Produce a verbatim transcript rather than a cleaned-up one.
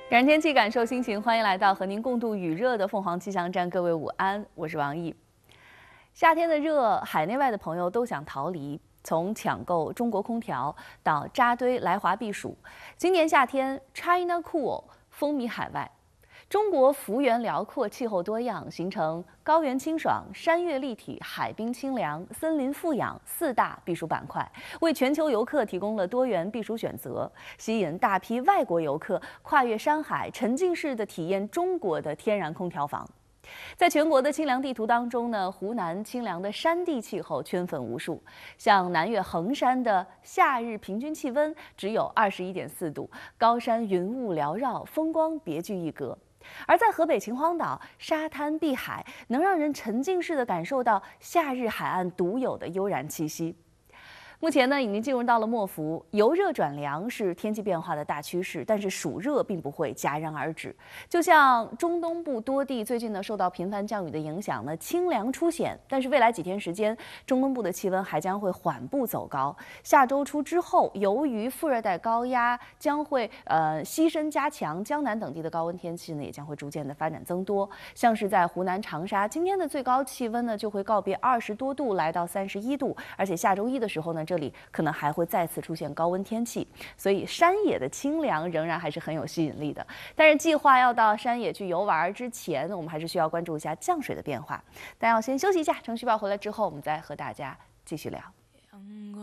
感天气，感受心情，欢迎来到和您共度雨热的凤凰气象站。各位午安，我是王毅。夏天的热，海内外的朋友都想逃离，从抢购中国空调到扎堆来华避暑，今年夏天 China Cool 风靡海外。中国幅员辽阔，气候多样，形成高原清爽、山岳立体、海滨清凉、森林富养四大避暑板块，为全球游客提供了多元避暑选择，吸引大批外国游客跨越山海，沉浸式的体验中国的天然空调房。在全国的清凉地图当中呢，湖南清凉的山地气候圈粉无数，像南岳衡山的夏日平均气温只有二十一点四度，高山云雾缭绕，风光别具一格。而在河北秦皇岛，沙滩碧海能让人沉浸式地感受到夏日海岸独有的悠然气息。目前呢，已经进入到了末伏，由热转凉是天气变化的大趋势，但是暑热并不会戛然而止。就像中东部多地最近呢受到频繁降雨的影响呢，清凉出现，但是未来几天时间，中东部的气温还将会缓步走高。下周初之后，由于副热带高压将会呃西伸加强，江南等地的高温天气呢也将会逐渐的发展增多。像是在湖南长沙，今天的最高气温呢就会告别二十多度，来到三十一度，而且下周一的时候呢，这里可能还会再次出现高温天气，所以山野的清凉仍然还是很有吸引力的。但是计划要到山野去游玩之前，我们还是需要关注一下降水的变化。但要先休息一下，程序报回来之后，我们再和大家继续聊。